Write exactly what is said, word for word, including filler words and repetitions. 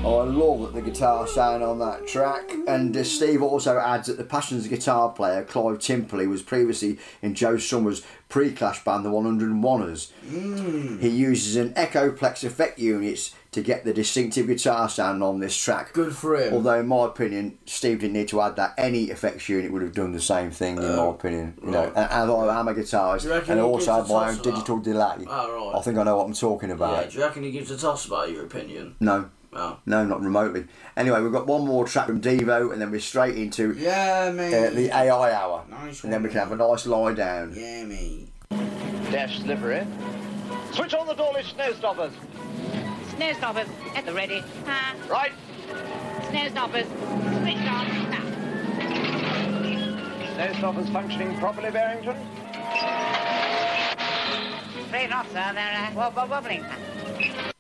Oh, I love the guitar sound on that track. And uh, Steve also adds that the Passions guitar player, Clive Timperley, was previously in Joe Summers' pre-Clash band, the one hundred and oneers. Mm. He uses an Echoplex effect units to get the distinctive guitar sound on this track. Good for him. Although, in my opinion, Steve didn't need to add that. Any effects unit would have done the same thing, in Uh, my opinion. You know, right. and, and I am a guitarist, Do you reckon and I he also gives have a my toss own of that? digital delay. Oh, right. I think I know what I'm talking about. Yeah, do you reckon he gives a toss about your opinion? No. Oh. No, not remotely. Anyway, we've got one more track from Devo, and then we're straight into Yeah, mate. uh, the A I hour. Nice And then we one, can have a nice lie down. Yeah, mate. Dash slippery. Switch on the doorless snow stoppers. Snow stoppers at the ready. Ha. Right. Snow stoppers switched on. Now. Snow stoppers functioning properly, Barrington. Afraid not, sir. They're uh, wob- wob- wobbling.